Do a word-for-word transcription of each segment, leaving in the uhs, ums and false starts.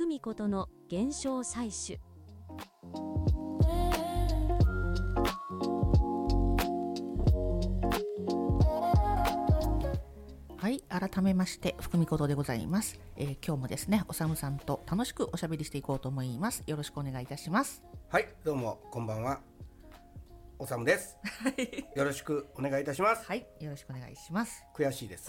福美ことの現象採取。 はい、改めまして福美ことでございます、えー、今日もですねおさむさんと楽しくおしゃべりしていこうと思います。よろしくお願いいたします。 はい、どうもこんばんは、おさむです。よろしくお願いいたします。 はい、よろしくお願いします。 悔しいです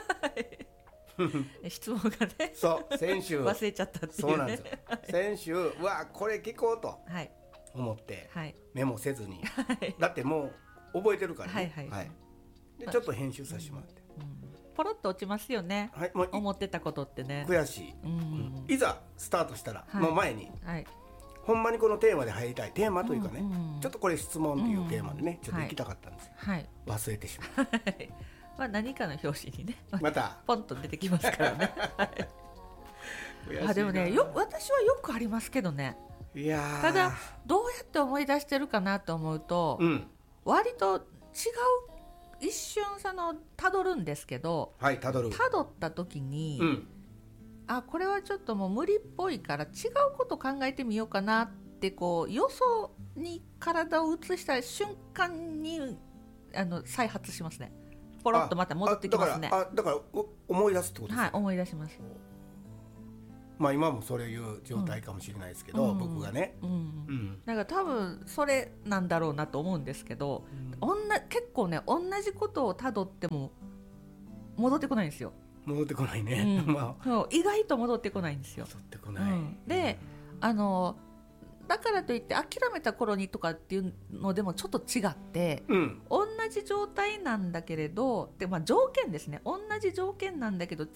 質問がねそう先週忘れちゃったっていうね。 そうなんですよ先週うわこれ聞こうと思って、 はい、 メモせずに、 はい、 だってもう覚えてるからね、 はいはいはい、 でちょっと編集させてもらって、 うんうん、ポロッと落ちますよね、はい、もう思ってたことってね。 悔しい、うんうん、いざスタートしたら、はい、もう前に、はい、ほんまにこのテーマで入りたいテーマというかね、うんうん、ちょっとこれ質問っていうテーマでね、うん、ちょっと行きたかったんですよ、はい、忘れてしまうまあ何かの表紙にねまたポンと出てきますからねあでもねよ私はよくありますけどね。 いやただどうやって思い出してるかなと思うと、うん、割と違う一瞬その辿るんですけど、 はい、辿る辿った時に、うん、あこれはちょっともう無理っぽいから違うこと考えてみようかなってこうよそに体を移した瞬間にあの再発しますね。ポロッとまた戻ってきますね。 あだから、あだから思い出すってことですか。 はい、思い出します。 まあ今もそういう状態かもしれないですけど、うん、僕がね、うんうん、 だから多分それなんだろうなと思うんですけど、うん、女結構ね同じことをたどっても戻ってこないんですよ。 戻ってこないね、 うんまあ、そう意外と戻ってこないんですよ。 戻ってこない、うん、 で、あのだからといって諦めた頃にとかっていうのでもちょっと違って、うん、同じ状態なんだけれどで、まあ、条件ですね。同じ条件なんだけど違う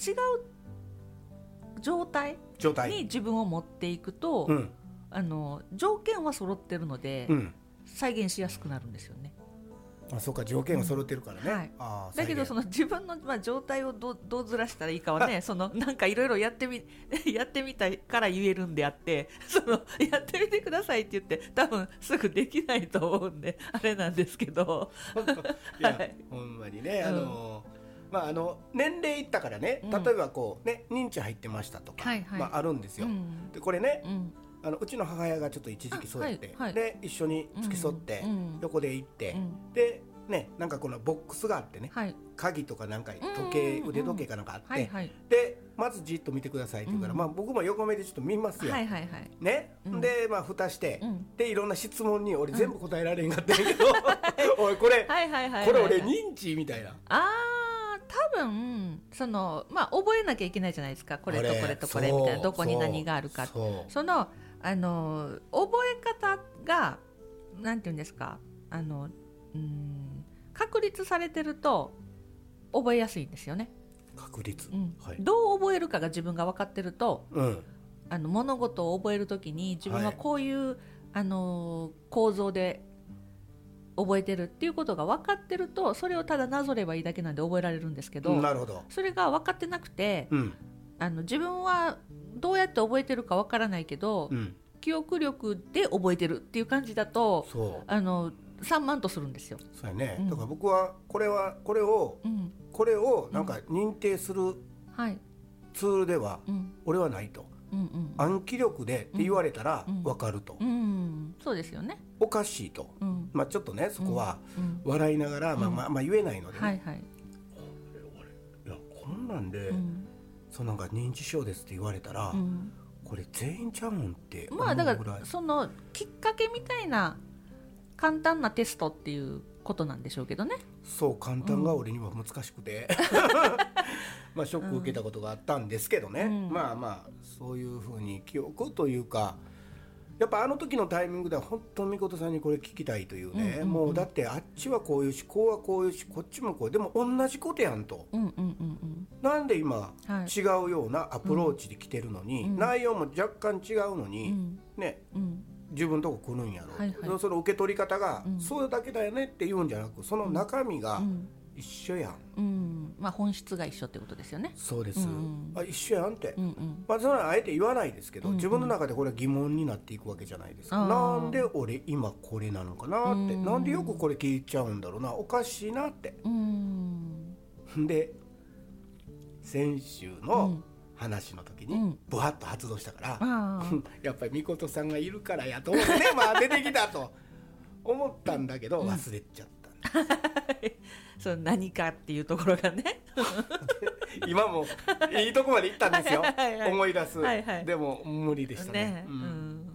状態に自分を持っていくと、うん、あの条件は揃ってるので、うん、再現しやすくなるんですよね。 あそうか条件が揃ってるからね、うんはい、 あだけどその自分の、まあ、状態を ど, どうずらしたらいいかはねそのなんかいろいろやってみやってみたいから言えるんであってそのやってみてくださいって言って多分すぐできないと思うんであれなんですけどいや、はい、ほんまにねあの、うんまあ、あの年齢いったからね例えばこう、ね、認知入ってましたとか、はいはいまあ、あるんですよ、うん、でこれね、うんあのうちの母親がちょっと一時期そうやって、はいはい、で一緒に付き添って、うん、横で行って、うん、でねなんかこのボックスがあってね、はい、鍵とかなんか時計、うん、腕時計かなんかあって、はいはい、でまずじっと見てくださいって言うから、うんまあ、僕も横目でちょっと見ますよ、はいはいはいねうん、でまあ蓋して、うん、でいろんな質問に俺全部答えられんかったんやけど、うん、おいこれ、はいはいはいはい、これ俺認知みたいなあ多分その、まあ、覚えなきゃいけないじゃないですか。これとこれとこれみたいなどこに何があるかそそのあの覚え方がなんていうんですかあのうん確立されてると覚えやすいんですよね。 確立、 うんはい、どう覚えるかが自分が分かってると、うん、あの物事を覚えるときに自分はこういう、はい、あの構造で覚えてるっていうことが分かってるとそれをただなぞればいいだけなんで覚えられるんですけど、 うん、なるほどそれが分かってなくて、うん、あの自分はどうやって覚えてるか分からないけど、うん、記憶力で覚えてるっていう感じだとあの散漫とするんですよ。 そうやね、うん、だから僕はこれはこれを、うん、これをなんか認定するツールでは俺はないと、うんうん、暗記力でって言われたら分かると、 うんうんうん、そうですよね。 おかしいと、うんまあ、ちょっとねそこは笑いながら、うんまあまあまあ、言えないので、ねはいはい、いやこんなんで、うん、そうなんか認知症ですって言われたら、うん、これ全員ちゃうんって思うぐらい、 まあ、だからそのきっかけみたいな簡単なテストっていうことなんでしょうけどね。 そう簡単が俺には難しくて、うん、まあショック受けたことがあったんですけどね、うん、まあまあそういうふうに記憶というかやっぱあの時のタイミングでは本当にみことさんにこれ聞きたいというね、うんうんうん、もうだってあっちはこういうしこうはこういうしこっちもこうでも同じことやんと、うんうんうんうん、なんで今、はい、違うようなアプローチで来てるのに、うん、内容も若干違うのに、うん、ね、うん、自分のとこ来るんやろ、はいはい、その受け取り方が、うん、そうだけだよねって言うんじゃなくその中身が一緒やん、 うんうんまあ、本質が一緒ってことですよね。 そうです、うんうん、あ一緒やんって、うんうんまあ、それはあえて言わないですけど、うんうん、自分の中でこれは疑問になっていくわけじゃないですか。なんで俺今これなのかなって、うん、なんでよくこれ聞いちゃうんだろうなおかしいなって、うん、で先週の話の時にブワッと発動したから、うん、やっぱりみことさんがいるからやと思ってねまあ出てきたと思ったんだけど忘れちゃったんです、 その何かっていうところがね今もいいとこまで行ったんですよはいはい、 思い出す、 はいはい、 でも無理でした ね, ね、うん、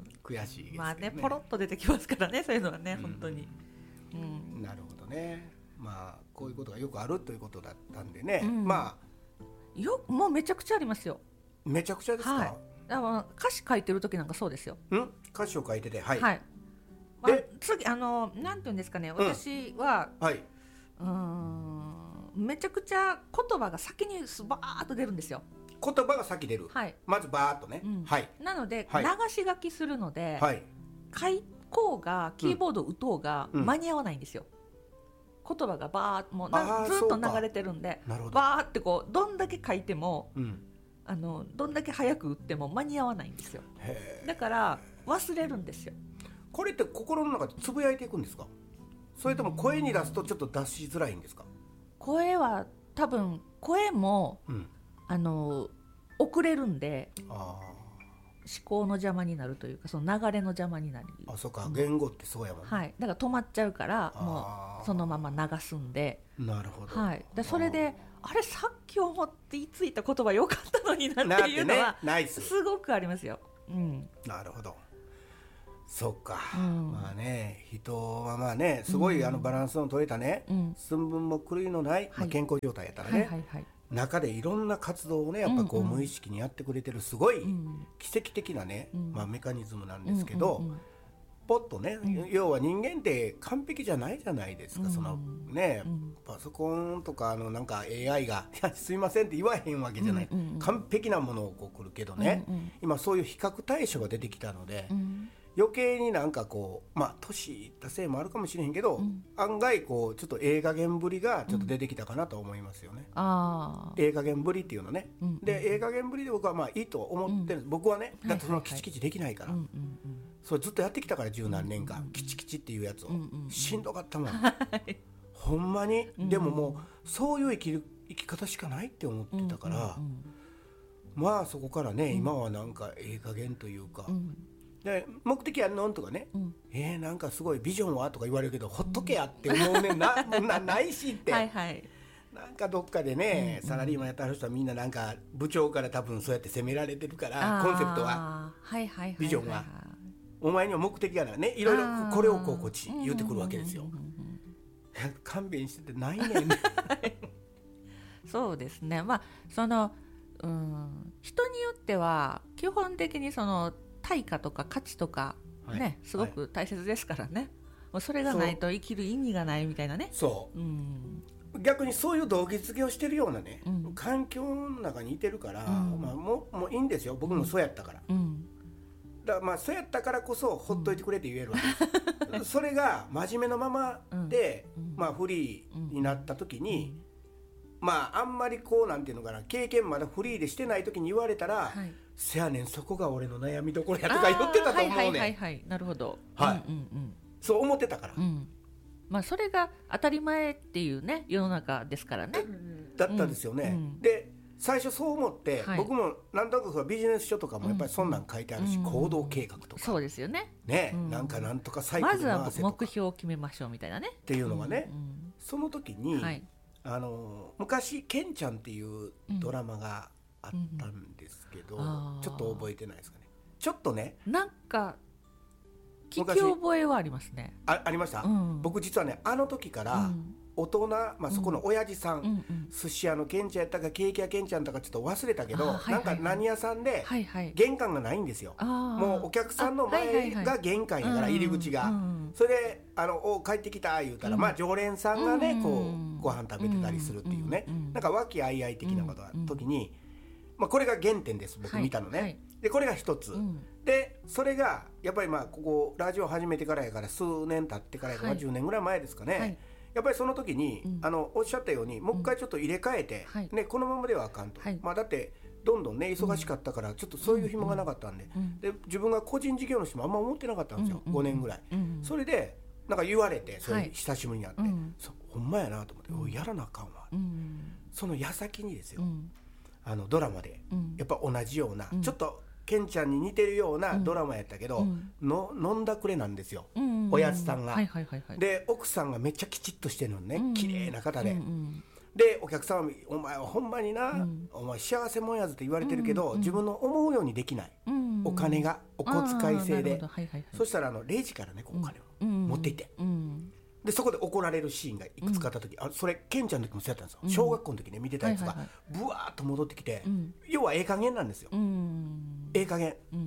悔しいですけどね。 まあねポロッと出てきますからねそういうのはね、うん、本当に、 うん、なるほどね。まあこういうことがよくあるということだったんでね、うん、まあよもうめちゃくちゃありますよ。 めちゃくちゃですか、はい、 だから歌詞書いてる時なんかそうですよ。 ん歌詞を書いててはい、 はい、まあ、次あのなんていうんですかね、私は、うん、はい、うーんめちゃくちゃ言葉が先にスバーッと出るんですよ。 言葉が先出る、はい、まずバーッとね、うん、はい、 なので、はい、流し書きするので、 はい、 書こうがキーボード打とうが間に合わないんですよ、うん、言葉がバーッもうなずっと流れてるんでバーってこうどんだけ書いても、うん、あのどんだけ早く打っても間に合わないんですよ。だから忘れるんですよ。 これって心の中でつぶやいていくんですか、それとも声に出すとちょっと出しづらいんですか。 声は多分声も、うん、あの遅れるんであ思考の邪魔になるというかその流れの邪魔になり、 あそうか、言語ってそうやもん、 はい、だから止まっちゃうからもうそのまま流すんで。 なるほど、 はい、でそれであれさっき思っていついた言葉よかったのになっていうのはすごくありますよ、うん、 なるほど、そっか、うん、まあね人はまあねすごいあのバランスの取れたね、うん、寸分も狂いのない、まあ、健康状態やったらね、はいはいはいはい、中でいろんな活動をねやっぱこう無意識にやってくれてるすごい奇跡的なね、うんまあ、メカニズムなんですけど、うんうんうん、ポッとね、うん、要は人間って完璧じゃないじゃないですか、うん、そのね、うん、パソコンとかあのなんか エーアイ がいやすいませんって言わへんわけじゃない、うんうんうん、完璧なものをこう来るけどね、うんうん、今そういう比較対象が出てきたので、うん余計になんかこうまあ年いったせいもあるかもしれへんけど、うん、案外こうちょっとええ加減ぶりがちょっと出てきたかなと思いますよね、うん、あええ加減ぶりっていうのね、うん、でええ加減ぶりで僕はまあいいと思ってる、うん、僕はねだってそのキチキチできないから、はいはいはい、それずっとやってきたから十何年間、うんうん、キチキチっていうやつを、うんうん、しんどかったもんほんまに、うん、でももうそういう生きる生き方しかないって思ってたから、うんうんうん、まあそこからね、うん、今はなんかええ加減というか、うんで目的やんのんとかね、うん、えー、なんかすごいビジョンはとか言われるけど、うん、ほっとけやって思うねんななないしってはい、はい、なんかどっかでね、うん、サラリーマンやってはる人はみんななんか部長から多分そうやって責められてるからコンセプトは、はいはいはい、ビジョンはお前には目的がないねいろいろこれをこうこっち言ってくるわけですよ、うんうんうんうん、勘弁しててないねんそうですね、まあそのうん人によっては基本的にその対価とか価値とかね、はい、すごく大切ですからね、はい、もうそれがないと生きる意味がないみたいなね。 そう、うん、逆にそういう動機づけをしてるようなね、うん、環境の中にいてるから、うんまあ、も, もういいんですよ僕もそうやったから、うん、だからまあそうやったからこそほっといてくれって言えるわけです、それが真面目のままで、うんまあ、フリーになった時に、うん、まああんまりこうなんていうのかな経験まだフリーでしてない時に言われたら、はいせやねんそこが俺の悩みどころやとか言ってたと思うねん。はいはいはいはい、なるほど。はい、うんうんうん、そう思ってたから、うんまあ、それが当たり前っていうね世の中ですからね。 だったんですよね、うん、で最初そう思って、はい、僕もなんとなくビジネス書とかもやっぱりそんなん書いてあるし、うん、行動計画とかそうですよね、 ね、うん、なんかなんとかサイクル回せとかまずは目標を決めましょうみたいなねっていうのがね、うんうん、その時に、はい、あの昔ケンちゃんっていうドラマがあったんですけど、うん、ちょっと覚えてないですかね。ちょっとねなんか聞き覚えはありますね。 あ, ありました、うん、僕実はねあの時から大人、まあ、そこの親父さん、うんうん、寿司屋のケンちゃんやったかケーキ屋ケンちゃんとかちょっと忘れたけど、はいはいはい、なんか何屋さんで玄関がないんですよ、はいはい、もうお客さんの前が玄関やから入り口が、それであのお帰ってきた言うたら、うんまあ、常連さんがね、うん、こうご飯食べてたりするっていうね、うん、なんか和気あいあい的なことが時に、まあ、これが原点です僕見たのね、はいはい、でこれが一つ、うん、でそれがやっぱりまあここラジオ始めてからやから数年経ってからやから、はい、じゅうねんぐらい前ですかね、はい、やっぱりその時に、うん、あのおっしゃったようにもう一回ちょっと入れ替えて、うんね、このままではあかんと、はいまあ、だってどんどんね忙しかったからちょっとそういう暇がなかったんで、うん、で自分が個人事業主もあんま思ってなかったんですよ、うん、ごねんぐらい、うん、それでなんか言われてそれ久しぶりに会って、はい、そほんまやなと思って、うん、やらなあかんわ、うん、その矢先にですよ、うんあのドラマで、うん、やっぱ同じような、うん、ちょっとケンちゃんに似てるようなドラマやったけど、うん、の飲んだくれなんですよ、うんうんうん、おやつさんが、はいはいはいはい、で奥さんがめっちゃきちっとしてるのね、うんうん、綺麗な方で、うんうん、でお客さんはお前はほんまにな、うん、お前幸せもんやぞって言われてるけど、うんうん、自分の思うようにできない、うんうん、お金がお小遣い制で、はいはいはい、そしたらあのレジからねお金を持っていって、うんうん、でそこで怒られるシーンがいくつかあった時、うん、あそれケンちゃんの時もそうやったんですよ、うん、小学校の時ね見てたやつがブワーッと戻ってきて、うん、要はええ加減なんですよ、うん、ええ加減、うん、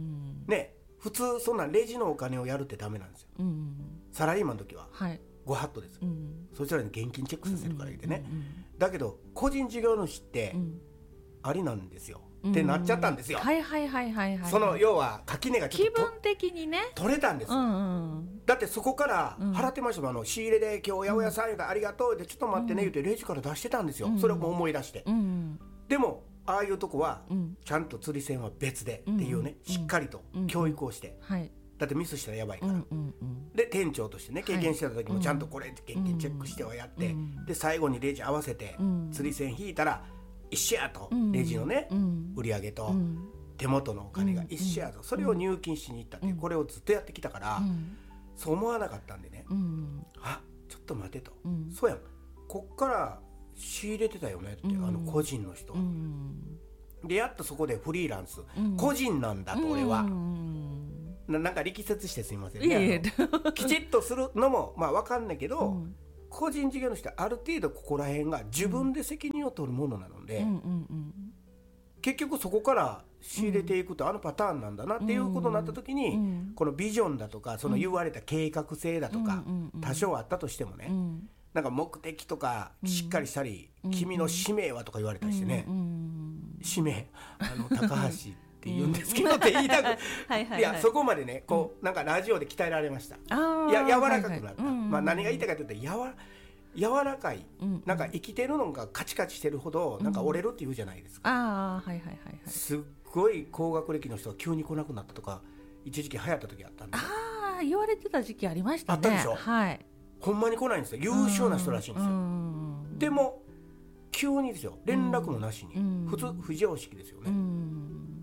ね普通そんなレジのお金をやるってダメなんですよ、うん、サラリーマンの時は、はい、ご法度です、うん、そいつらに現金チェックさせるから言ってね、うんうんうん、だけど個人事業主ってありなんですよ、うん、ってなっちゃったんですよ、 はいはいはいはいはい、 その要は垣根がちょっと気分的にね取れたんですよ、うんうん、だってそこから払ってましたもん、あの仕入れで今日八百屋さんがありがとうでちょっと待ってね言ってレジから出してたんですよ、うん、それを思い出して、うんうん、でもああいうとこはちゃんと釣り線は別でっていうね、うん、しっかりと教育をして、うんうん、だってミスしたらやばいから、うんうんうん、で店長としてね経験してた時もちゃんとこれ現金チェックしてはやって、うん、で最後にレジ合わせて釣り線引いたら一緒やと、うん、レジのね、うん、売り上げと手元のお金が一緒やと、それを入金しに行ったっていう、これをずっとやってきたから、うん、そう思わなかったんでね、うん、あちょっと待てと、うん、そうやんこっから仕入れてたよねって、うん、あの個人の人は、うん、でやっとそこでフリーランス、うん、個人なんだと俺は、うん、な, なんか力説してすいませんね、きちっとするのもまあ分かんないけど、うん、個人事業主ってある程度ここら辺が自分で責任を取るものなので、うんうんうん、結局そこから仕入れていくとあのパターンなんだなっていうことになった時に、うん、このビジョンだとかその言われた計画性だとか、うんうん、多少あったとしてもね、うん、なんか目的とかしっかりしたり、うん、君の使命はとか言われたりしてね、うん、使命あの高橋って言うんですけどって言いたくはいはい、はい、いやそこまでねこうなんかラジオで鍛えられました、うん、いや柔らかくなった、はいはい、まあ、何が言いたいかというと柔ら柔らかい、うん、なんか生きてるのがカチカチしてるほどなんか折れるって言うじゃないですか、うん、あはいはいはいはい、すっごい高学歴の人が急に来なくなったとか一時期流行った時あったんで、 ああ言われてた時期ありましたね、 あったでしょ、 はい、 ほんまに来ないんですよ、優秀な人らしいんですよ、うん、でも急にですよ連絡もなしに、うん、普通不常識ですよね、うん、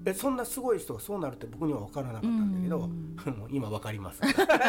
えそんなすごい人がそうなるって僕には分からなかったんだけど、うん、もう今分かります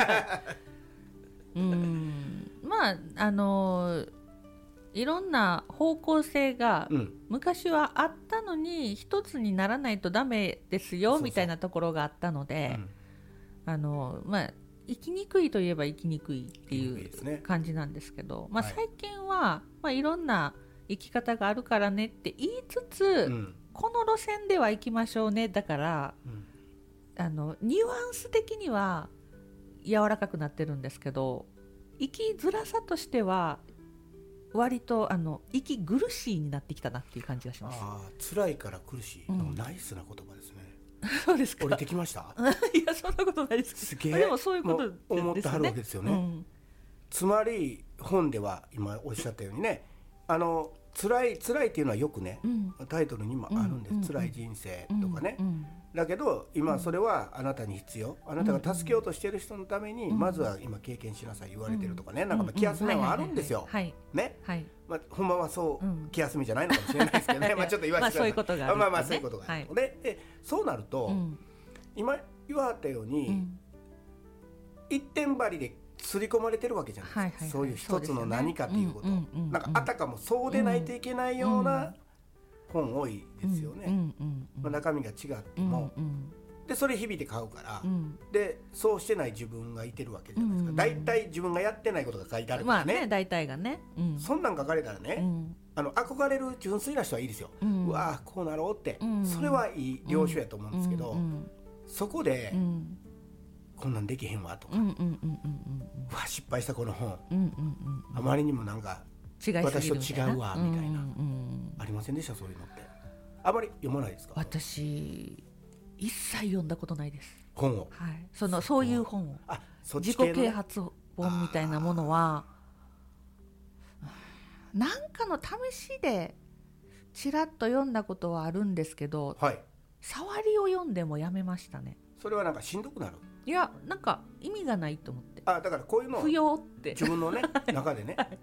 うんまああのいろんな方向性が昔はあったのに一つにならないとダメですよみたいなところがあったので、うん、あのまあ生きにくいといえば生きにくいっていう感じなんですけど、まあ、最近は、はいまあ、いろんな生き方があるからねって言いつつ、うん、この路線では行きましょうねだから、うん、あのニュアンス的には柔らかくなってるんですけど生きづらさとしては割とあの息苦しいになってきたなっていう感じがします。 あ辛いから苦しい、うん、ナイスな言葉ですねそうですか。 降りてきましたいやそんなことないですすげえでもそういうことですね思ってはるわけですよね、うん、つまり本では今おっしゃったようにねあの辛い辛いっていうのはよくね、うん、タイトルにもあるんです、うん、辛い人生とかね、うんうん、だけど今それはあなたに必要、あなたが助けようとしている人のために、うん、まずは今経験しなさい言われてるとかね、うん、なんかまあ気休めはあるんですよね、はいまあ、ほんまはそう、うん、気休めじゃないのかもしれないですけどねまあちょっと言わせてくださいまあそういうことがある、ね、まあまあそういうことがある、はい、で, でそうなると、うん、今言われたように、うん、一点張りで刷り込まれてるわけじゃないですか、はいはいはい、そういう一つの何かということ、ねうんうんうん、なんかあたかもそうでないといけないような本多いですよね、うんうんうんまあ、中身が違っても、うんうん、でそれ日々で買うから、うん、でそうしてない自分がいてるわけじゃないですか、だいたい自分がやってないことが書いてあるからね、まあね大体がね、うん、そんなん書かれたらね、うん、あの憧れる純粋な人はいいですよ、うん、うわーこうなろうって、うん、それはいい領収やと思うんですけど、うんうん、そこで、うんこんなんできへんわとか、うんうんうんうん、うわ失敗したこの本、うんうんうん、あまりにもなんか私と違うわみたいな、うんうんうん、ありませんでしたそういうのって。あまり読まないですか。 私一切読んだことないです本を、 はい、そのそういう本をあそっち系の、ね、自己啓発本みたいなものはなんかの試しでちらっと読んだことはあるんですけど、はい、触りを読んでもやめましたね。 それはなんかしんどくなる。 いやなんか意味がないと思って。 あだからこういうの不要って自分のね中でね、はい、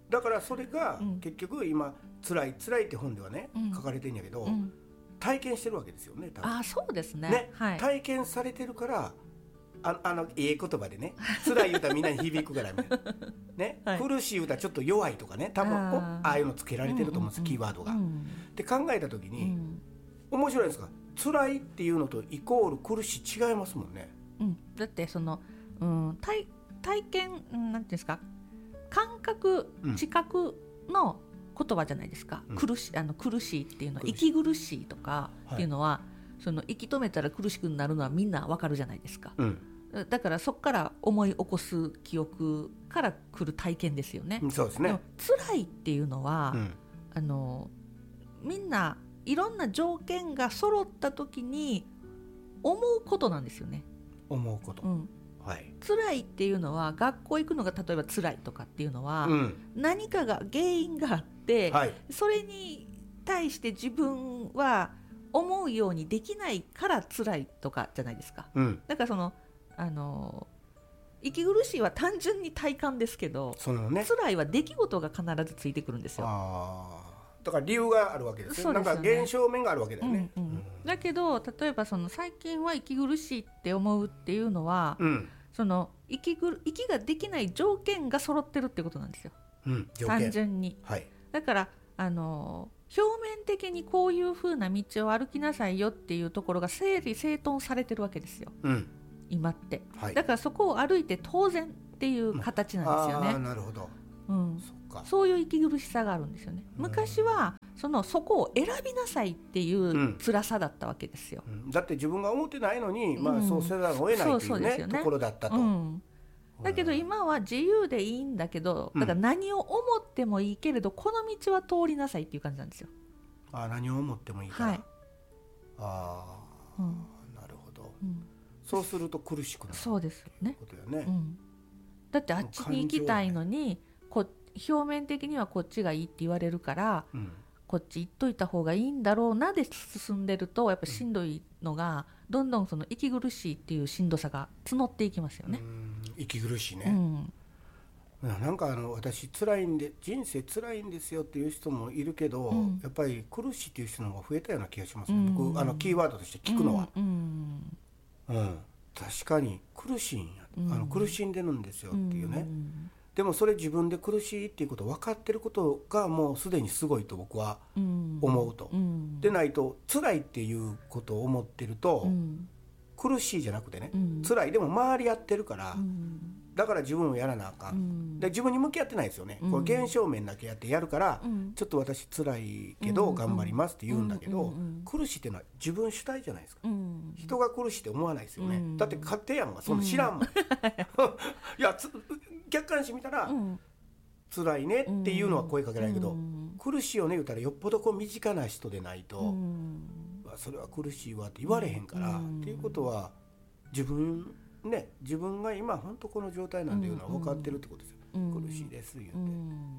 だからそれが結局今辛い辛いって本ではね、うん、書かれてるんやけど、うん、体験してるわけですよね多分。 あ、そうですね、 ね、 はい、 体験されてるからあ, あのいい言葉でね辛い言うたらみんなに響くからね、はい、苦しい言うたらちょっと弱いとかね多分 あ, ああいうのつけられてると思うんです、うんうん、キーワードが、うん、って考えた時に、うん、面白いですか、辛いっていうのとイコール苦しい違いますもんね、 うん、だってその、うん、体, 体験なんていうんですか、感覚知覚の言葉じゃないですか、うん、苦しあの苦しいっていうのは息苦しいとかっていうのは、はい、その息止めたら苦しくなるのはみんなわかるじゃないですか、うん、だからそこから思い起こす記憶から来る体験ですよね。 そうですね。でも辛いっていうのは、うん、あのみんないろんな条件が揃った時に思うことなんですよね。 思うこと、うん、はい、 辛いっていうのは学校行くのが例えば辛いとかっていうのは、うん、何かが原因があって、はい、それに対して自分は思うようにできないから辛いとかじゃないですか、うん、だからそのあの息苦しいは単純に体感ですけど、その、ね、辛いは出来事が必ずついてくるんですよ。 あ、だから理由があるわけですよ。なんか現象面があるわけだよね、うんうんうん、 だけど例えばその最近は息苦しいって思うっていうのは、うん、その 息, ぐ息ができない条件が揃ってるってことなんですよ、うん、単純に、はい、だからあの表面的にこういう風な道を歩きなさいよっていうところが整理整頓されてるわけですよ、うん、今って、はい、だからそこを歩いて当然っていう形なんですよね、 あ、なるほど、 うん、そっか、そういう息苦しさがあるんですよね。昔はそのそこを選びなさいっていう辛さだったわけですよ、 うんうん、だって自分が思ってないのに、まあ、そうせざるを得ないというね、ところだったと、うん、 だけど今は自由でいいんだけど、だから何を思ってもいいけれど、この道は通りなさいっていう感じなんですよ。 あ、何を思ってもいいから、はい、あ、うん、なるほど、うん、そうすると苦しくなる。 そうですね、 ことよね、 うん、だってあっちに行きたいのに、こ表面的にはこっちがいいって言われるから、うん、こっち行っといた方がいいんだろうなで進んでると、やっぱしんどいのが、うん、どんどんその息苦しいっていうしんどさが募っていきますよね。うん、 息苦しいね、うん、なんかあの私辛いんで人生辛いんですよっていう人もいるけど、うん、やっぱり苦しいっていう人の方が増えたような気がしますね、うん、僕あのキーワードとして聞くのは、うんうんうん、確かに苦しいんや、うん、あの苦しんでるんですよっていうね、うん、でもそれ自分で苦しいっていうことを分かってることがもうすでにすごいと僕は思うと、うん、でないと辛いっていうことを思ってると、うん、苦しいじゃなくてね、うん、辛いでも周りやってるから、うん、だから自分をやらなあかん、うん、で自分に向き合ってないですよね、うん、これ現象面だけやってやるから、うん、ちょっと私辛いけど頑張りますって言うんだけど、うん、苦しいっていうのは自分主体じゃないですか、うん、人が苦しいって思わないですよね、うん、だって勝手やんがそんな知らんもん、うん、いやつ客観視見たら、うん、辛いねっていうのは声かけないけど、うん、苦しいよね言うたらよっぽどこう身近な人でないと、うん、それは苦しいわって言われへんから、うん、っていうことは自分ね、自分が今本当この状態なんていうのは分かってるってことですよ、うん、苦しいです言って、うん、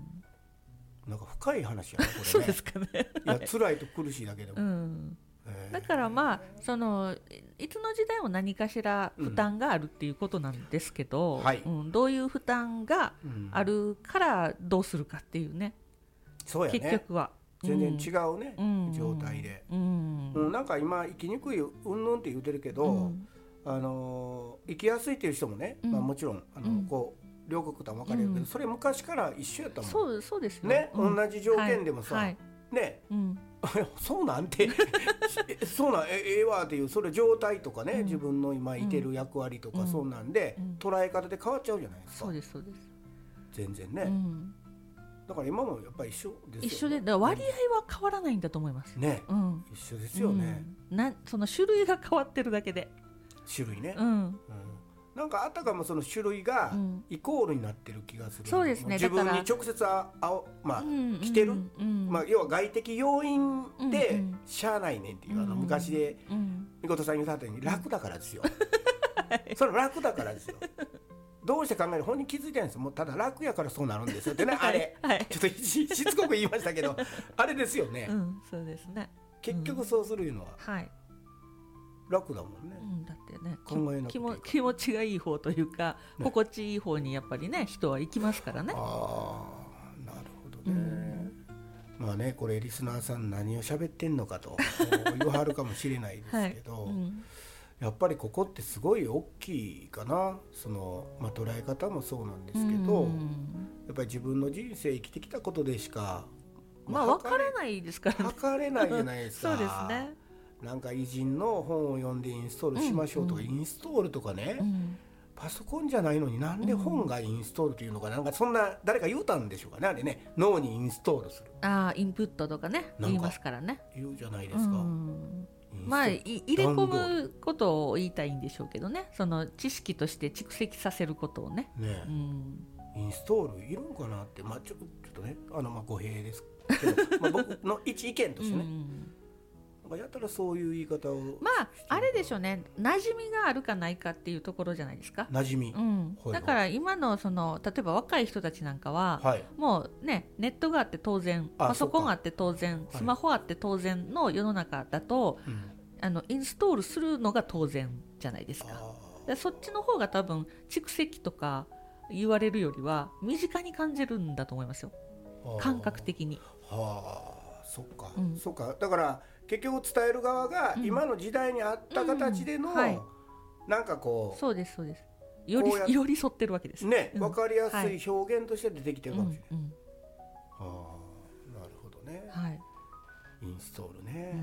なんか深い話やねこれね。 そうですかね。 いや辛いと苦しいだけでも、うん、 だからまあそのいつの時代も何かしら負担があるっていうことなんですけど、うんはい、うん、どういう負担があるからどうするかっていうね、そうやね、結局は全然違うね、うん、状態で、うんうん、なんか今生きにくいうんぬんって言ってるけど、うん、あの生きやすいっていう人もね、うん、まあ、もちろんあの、うん、こう両国とは分かれるけど、うん、それ昔から一緒やったもん。 そう、そうですよね、うん、同じ条件でもさ、はい、ね、うん、そうなんてそうなんえええわっていう、それ状態とかね、うん、自分の今いてる役割とか、うん、そうなんで、うん、捉え方で変わっちゃうじゃないですか。 そうですそうです、 全然ね、うん、だから今もやっぱり一緒ですよね。 一緒で、だから割合は変わらないんだと思いますね、うん、一緒ですよね、 うん、なその種類が変わってるだけで、 種類ね、うんうん、なんかあたかもその種類がイコールになってる気がする、うん、 そうですね、 自分に直接ああ、まあ、うんうん、来てる、うんうん、まあ、要は外的要因でしゃあないねんっていう、うんうん、あの昔でみことさん言うたように楽だからですよ、うん、それ楽だからですよどうして考える本人気づいてないんですよ。もうただ楽やからそうなるんですよってね、あれ、はい、ちょっとしつこく言いましたけどあれですよね、 うん、そうですね、 結局そうするいうのは、うん、はい、楽だもんね、 うん、だってね、 考えなくていいか、 気持ちがいい方というか、ね、心地いい方にやっぱりね人は行きますからね。 ああ、なるどね、うん、まあねこれリスナーさん何を喋ってんのかと言わはるかもしれないですけど、はい、うん、やっぱりここってすごい大きいかな。その、まあ、捉え方もそうなんですけど、うん、やっぱり自分の人生生きてきたことでしかまあ分からないですからね。 測れないじゃないですか。 そうですね。 なんか偉人の本を読んでインストールしましょうとか、うんうん、インストールとかね、うん、パソコンじゃないのになんで本がインストールというのか、なんかそんな誰か言うたんでしょうかね、あれね、脳にインストールする、 ああインプットとかね言いますからね。 言うじゃないですか、うん、 まあ入れ込むことを言いたいんでしょうけどね、その知識として蓄積させることをね。 ね、うん、インストールいるんかなって、まあ、ちょ, ちょっとねあのまあ語弊ですけどまあ僕の一意見としてね、うん、やったらそういう言い方をまああれでしょうね、馴染みがあるかないかっていうところじゃないですか。 馴染み、 うん、はいはい、だから今のその例えば若い人たちなんかは、はい、もうねネットがあって当然、パソコンがあって当然、スマホあって当然の世の中だと、はい、あのインストールするのが当然じゃないですか。でそっちの方が多分蓄積とか言われるよりは身近に感じるんだと思いますよ、感覚的に。 はあ、そっか、うん、そっか。だから結局伝える側が今の時代に合った形での、うんうん、はい、なんかこうそうですそうです、より寄り添ってるわけですね、うん、分かりやすい表現として出てきてるかもしれない、うんうん、はあ、なるほどね、はい、インストールね、うん、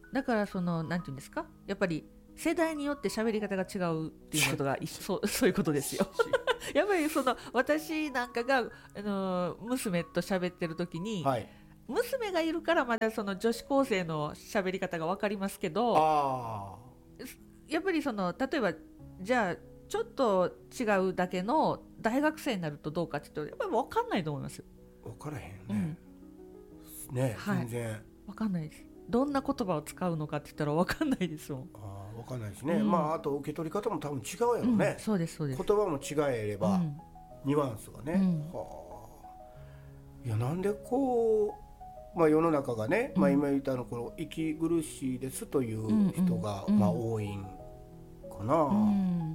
だからそのなんていうんですか、やっぱり世代によって喋り方が違うっていうことがそうそういうことですよやっぱりその私なんかがあの娘と喋ってる時に、はい、娘がいるからまだその女子高生の喋り方が分かりますけど、あやっぱりその例えばじゃあちょっと違うだけの大学生になるとどうかって言うとやっぱり分かんないと思いますよ。 分からへんね、うん、ね、はい、全然分かんないです。どんな言葉を使うのかって言ったら分かんないですもん。 あ分かんないですね、うん、まああと受け取り方も多分違うやろね、 うん、そうですそうです。 言葉も違えれば、うん、ニュアンスがね、うん、はあ、いやなんでこう、まあ、世の中がね、うん、まあ、今言ったのこの息苦しいですという人が、うんうん、まあ、多いんかな、うん、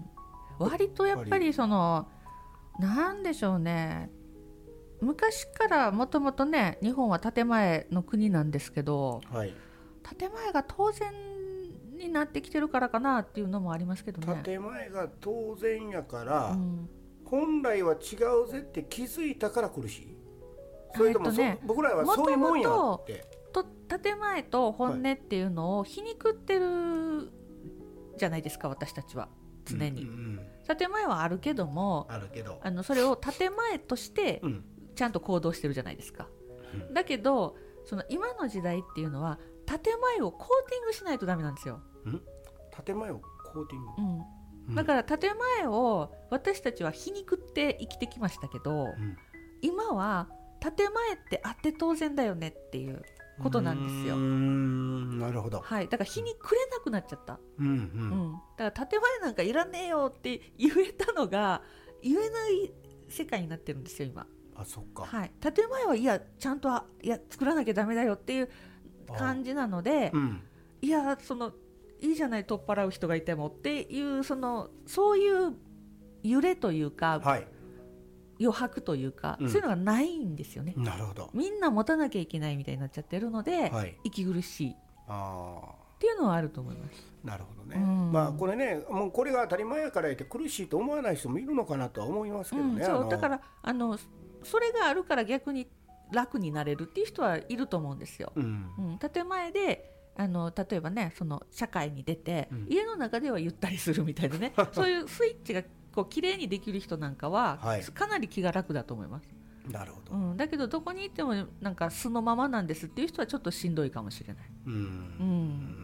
割とやっぱりそのなんでしょうね、昔からもともとね日本は建前の国なんですけど、はい、建前が当然になってきてるからかなっていうのもありますけどね。 建前が当然やから、うん、本来は違うぜって気づいたから苦しい。それとも、ね、僕らはそういうもんやってと建前と本音っていうのを皮肉ってるじゃないですか、私たちは常に、うんうんうん、建前はあるけどもあるけど、 あのそれを建前としてちゃんと行動してるじゃないですか、うん、だけどその今の時代っていうのは建前をコーティングしないとダメなんですよ。 ん建前をコーティング、 うんうん、だから建前を私たちは皮肉って生きてきましたけど、うん、今は建前ってあって当然だよねっていうことなんですよ。 うーん、なるほど、 はい、だから皮にくれなくなっちゃった、うんうんうん、だから建前なんかいらねえよって言えたのが言えない世界になってるんですよ今。 あ、そっか、 はい、建前はいやちゃんといや作らなきゃダメだよっていう感じなので、うん、いやそのいいじゃない取っ払う人がいてもっていうそのそういう揺れというか、はい、余白というか、うん、そういうのがないんですよね。 なるほど。 みんな持たなきゃいけないみたいになっちゃってるので、はい、息苦しいあっていうのはあると思います。 なるほどね、うん、まあこれねもうこれが当たり前やから言って苦しいと思わない人もいるのかなとは思いますけどね、うん、 そうだからあのそれがあるから逆に楽になれるっていう人はいると思うんですよ、うんうん、建前であの例えばねその社会に出て、うん、家の中ではゆったりするみたいなねそういうスイッチがこう綺麗にできる人なんかは、はい、かなり気が楽だと思います。 なるほど、 うん、だけどどこに行ってもなんか素のままなんですっていう人はちょっとしんどいかもしれない。うん、うん、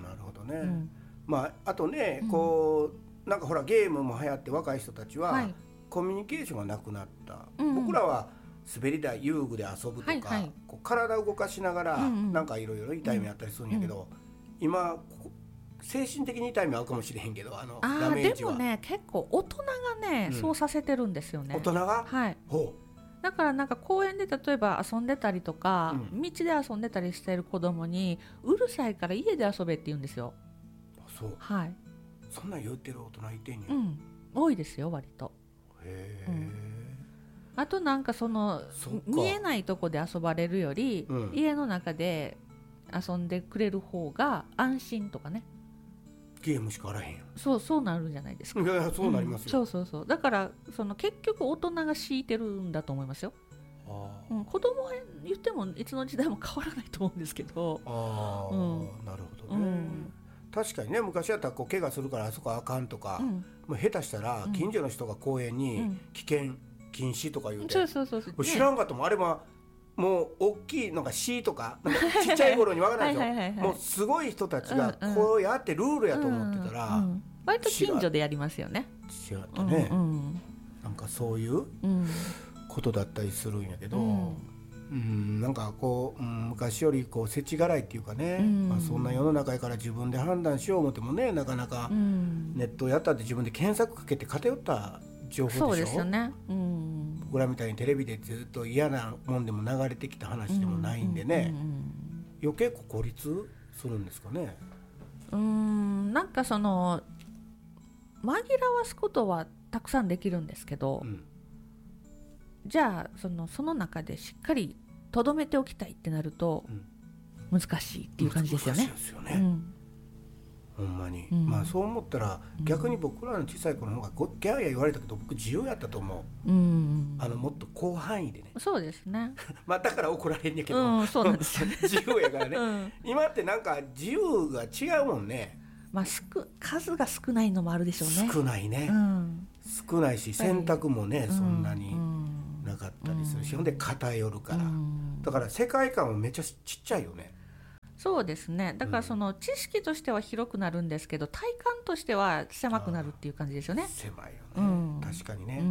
なるほどね、うん、まああとねこう、うん、なんかほらゲームも流行って若い人たちは、はい、コミュニケーションがなくなった、うん、僕らは滑り台遊具で遊ぶとか、はいはい、こう体を動かしながら、うんうん、なんかいろいろ痛い目あったりするんやけど、うんうん、今精神的に痛い目合うかもしれへんけどあのあダメージはでもね結構大人がね、うん、そうさせてるんですよね。 大人が、 はい、ほうだからなんか公園で例えば遊んでたりとか、うん、道で遊んでたりしてる子供にうるさいから家で遊べって言うんですよ。 あ、そう、 はい、 そんなん言ってる大人いてんや、 うん、多いですよ割と。 へえ、 うん、 あとなんかその見えないとこで遊ばれるより、うん、家の中で遊んでくれる方が安心とかね。 ゲームしかあらへんやん。 そうそうなるじゃないですか。 いやいやそうなりますよ、 うん、そうそうそう。だからその結局大人が敷いてるんだと思いますよ。あ、うん、子供は言ってもいつの時代も変わらないと思うんですけど。 あ、うん、なるほどね、うん、確かにね、昔やったらこう怪我するからあそこあかんとか、うん、もう下手したら近所の人が公園に危険禁止とか言うて、うん、そうそうそうそう、知らんかったもん、あれはもう大きいのが C とか、なんかちっちゃい頃に分からないですよはいはいはい、はい、もうすごい人たちがこうやってルールやと思ってたら、うんうん、 割と近所でやりますよね。 違ったね、うんうん、なんかそういうことだったりするんやけど、うんうん、なんかこう、うん、昔よりこう世知辛いっていうかね、うんまあ、そんな世の中やから自分で判断しよう思ってもね、なかなかネットやったって自分で検索かけて偏った情報でしょ。 そうですよね、うん、 僕らみたいにテレビでずっと嫌なもんでも流れてきた話でもないんでね、うんうんうん、余計孤立するんですかね。 うーん、なんかその紛らわすことはたくさんできるんですけど、うん、じゃあその、その中でしっかりとどめておきたいってなると、うん、難しいっていう感じですよね。 難しいですよね、うんほんまに、うん、まあそう思ったら逆に僕らの小さい頃の方がギャーギャー言われたけど僕自由やったと思う、うん、あのもっと広範囲でね。 そうですねまあだから怒られんねんけど、 うん、そうなんですよね自由やからね、うん、今ってなんか自由が違うもんね。 まあ数が少ないのもあるでしょうね。 少ないね、うん、少ないし選択もね、うん、そんなになかったりするし、うん、ほんで偏るから、うん、だから世界観もめっちゃちっちゃいよね。 そうですね。だからその知識としては広くなるんですけど、体感としては狭くなるっていう感じですよね。 狭いよね、うん、確かにね、うん、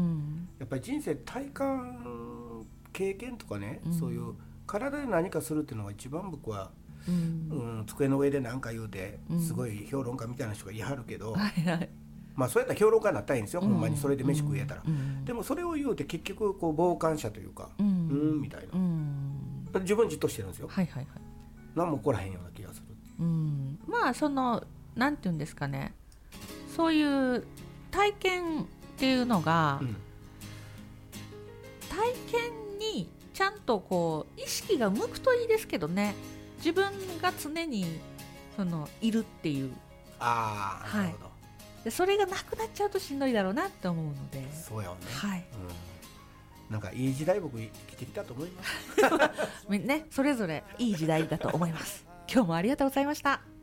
やっぱり人生体感経験とかね、うん、そういう体で何かするっていうのが一番僕は、うんうん、机の上で何か言うてすごい評論家みたいな人が言いはるけど、うんはいはい、まあそうやったら評論家になったらいいんですよ、うん、ほんまにそれで飯食えたら、うん、でもそれを言うて結局こう傍観者というか、うん、うんみたいな、うん、自分じっとしてるんですよ、はいはいはい、何も起こらへんような気がする、 うん、まあそのなんていうんですかね、そういう体験っていうのが、うん、体験にちゃんとこう意識が向くといいですけどね。自分が常にそのいるっていう、 ああ、はい、なるほど。 でそれがなくなっちゃうとしんどいだろうなって思うので。 そうやね、 はい、 うん、なんかいい時代僕生きてきたと思いますね、それぞれいい時代だと思います今日もありがとうございました。